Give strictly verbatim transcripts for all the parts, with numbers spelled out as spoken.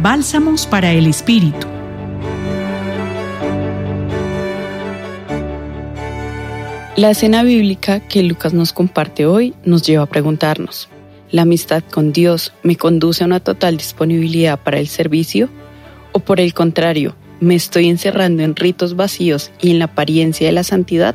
Bálsamos para el Espíritu. La escena bíblica que Lucas nos comparte hoy nos lleva a preguntarnos: ¿la amistad con Dios me conduce a una total disponibilidad para el servicio? ¿O por el contrario, me estoy encerrando en ritos vacíos y en la apariencia de la santidad?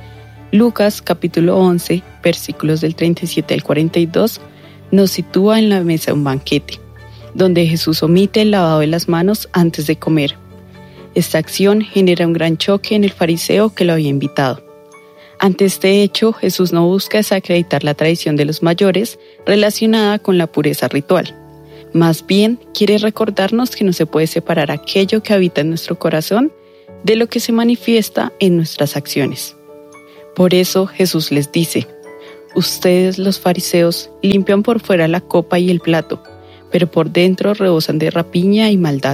Lucas capítulo once, versículos del treinta y siete al cuarenta y dos, nos sitúa en la mesa de un banquete, donde Jesús omite el lavado de las manos antes de comer. Esta acción genera un gran choque en el fariseo que lo había invitado. Ante este hecho, Jesús no busca desacreditar la tradición de los mayores relacionada con la pureza ritual. Más bien, quiere recordarnos que no se puede separar aquello que habita en nuestro corazón de lo que se manifiesta en nuestras acciones. Por eso Jesús les dice: ustedes los fariseos limpian por fuera la copa y el plato, pero por dentro rebosan de rapiña y maldad.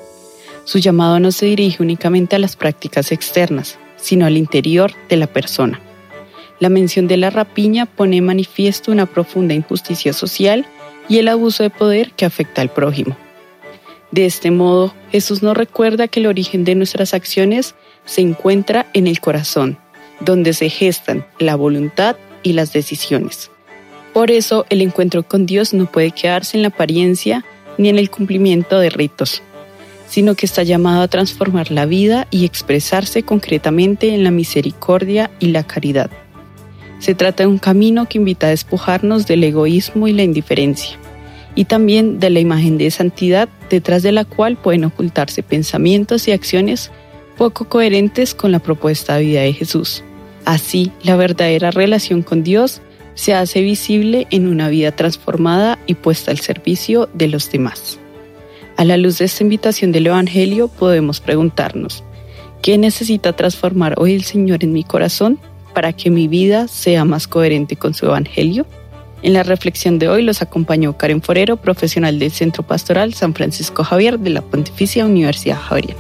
Su llamado no se dirige únicamente a las prácticas externas, sino al interior de la persona. La mención de la rapiña pone en manifiesto una profunda injusticia social y el abuso de poder que afecta al prójimo. De este modo, Jesús nos recuerda que el origen de nuestras acciones se encuentra en el corazón, donde se gestan la voluntad y las decisiones. Por eso, el encuentro con Dios no puede quedarse en la apariencia ni en el cumplimiento de ritos, sino que está llamado a transformar la vida y expresarse concretamente en la misericordia y la caridad. Se trata de un camino que invita a despojarnos del egoísmo y la indiferencia, y también de la imagen de santidad detrás de la cual pueden ocultarse pensamientos y acciones poco coherentes con la propuesta de vida de Jesús. Así, la verdadera relación con Dios se hace visible en una vida transformada y puesta al servicio de los demás. A la luz de esta invitación del Evangelio podemos preguntarnos: ¿qué necesita transformar hoy el Señor en mi corazón para que mi vida sea más coherente con su Evangelio? En la reflexión de hoy los acompañó Karen Forero, profesional del Centro Pastoral San Francisco Javier de la Pontificia Universidad Javeriana.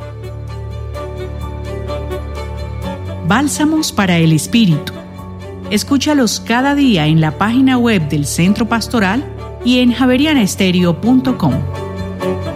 Bálsamos para el Espíritu. Escúchalos cada día en la página web del Centro Pastoral y en javeriana estéreo punto com.